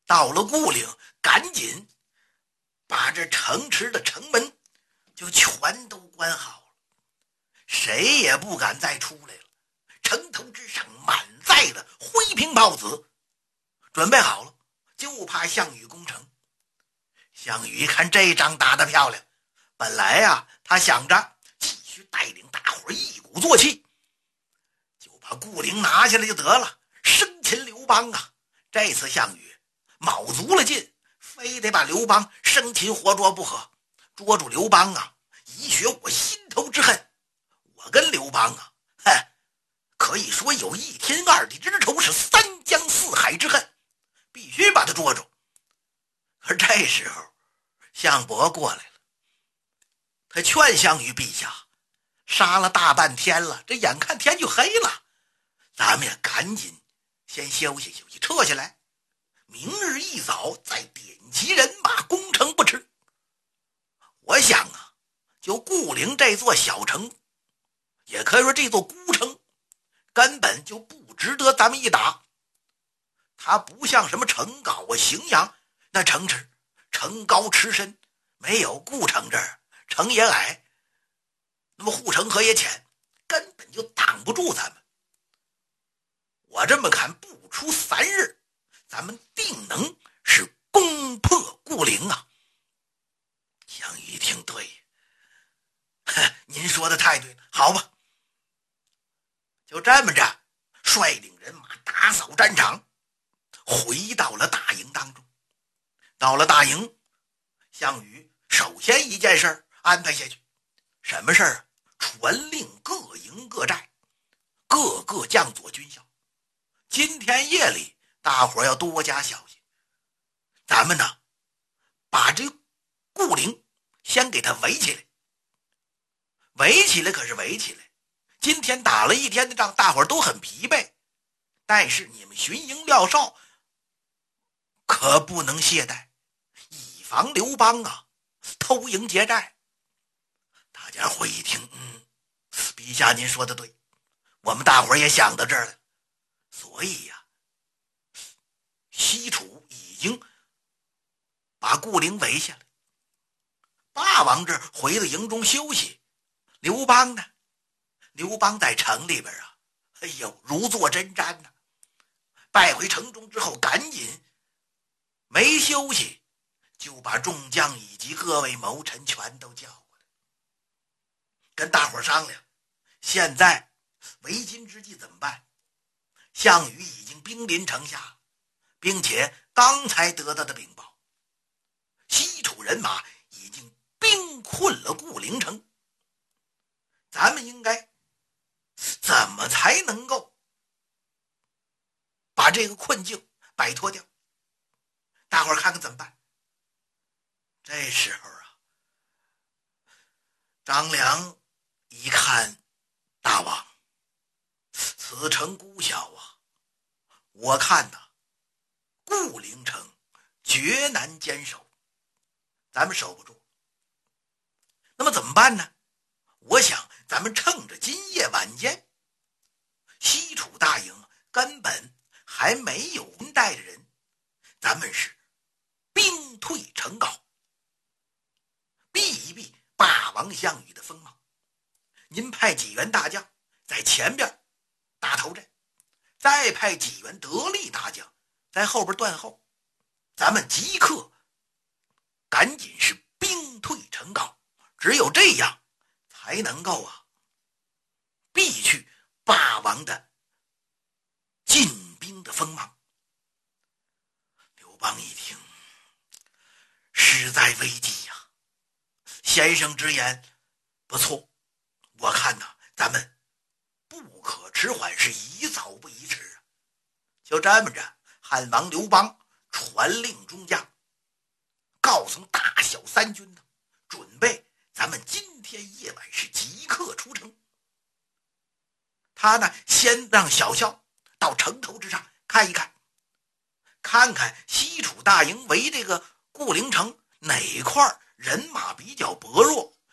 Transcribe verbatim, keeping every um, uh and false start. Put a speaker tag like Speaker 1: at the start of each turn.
Speaker 1: 到了固陵，赶紧把这城池的城门就全都关好了，谁也不敢再出来了。城头之上满载的灰瓶炮子，准备好了，就怕项羽攻城。项羽一看这仗打得漂亮，本来呀、啊，他想着继续带领大伙一鼓作气，就把固陵拿下来就得了，生擒刘邦啊！这次项羽卯足了劲，非得把刘邦生擒活捉不可。捉住刘邦啊，以雪我心头之恨。我跟刘邦啊，哼，可以说有一天二地之仇，是三江四海之恨，必须把他捉住。可这时候项伯过来了，他劝项羽陛下，杀了大半天了，这眼看天就黑了，咱们也赶紧先休息休息，撤下来，明日一早再点齐人马攻城不迟。我想啊，就固陵这座小城，也可以说这座孤城，根本就不值得咱们一打。它不像什么城皋啊、荥阳那城池，城高池深，没有固城这儿城也矮，那么护城河也浅，根本就挡不住咱们。我这么看，不出三日，咱们定能是攻破固陵啊！项羽一听，对，您说的太对了，好吧，就这么着，率领人马打扫战场，回到了大营当中。到了大营，项羽首先一件事安排下去，什么事儿啊？传令各营各寨，各个将佐军校，今天夜里大伙要多加小心。咱们呢，把这固陵先给他围起来。围起来可是围起来，今天打了一天的仗，大伙都很疲惫，但是你们巡营廖少可不能懈怠，以防刘邦啊偷营劫寨。大家伙一听，嗯，陛下您说的对，我们大伙也想到这儿了。所以呀、啊，西楚已经把固陵围下来，霸王这回到营中休息。刘邦呢？刘邦在城里边啊，哎呦，如坐针毡呢、啊。败回城中之后，赶紧没休息，就把众将以及各位谋臣全都叫过来，跟大伙商量，现在为今之计怎么办？项羽已经兵临城下，并且刚才得到的禀报，西楚人马已经兵困了固陵城。咱们应该怎么才能够把这个困境摆脱掉？大伙儿看看怎么办？这时候啊，张良一看，大王，此城孤小啊，我看呐、啊，固陵城绝难坚守，咱们守不住。那么怎么办呢？我想咱们趁着今夜晚间，西楚大营根本还没有带着人，咱们是兵退城皋，避一避霸王项羽的锋芒。您派几员大将在前边打头阵，再派几员得力大将在后边断后，咱们即刻赶紧是兵退城皋，只有这样才能够啊避去霸王的进兵的锋芒。刘邦一听，实在危急呀、啊！先生之言不错，我看呐、啊，咱们不可迟缓，是宜早不宜迟啊！就这么着，汉王刘邦传令中将，告诉大小三军呢，准备咱们今天夜晚是即刻出城。他呢，先让小校到城头之上看一看，看看西楚大营围这个固陵城哪块人马比较薄弱，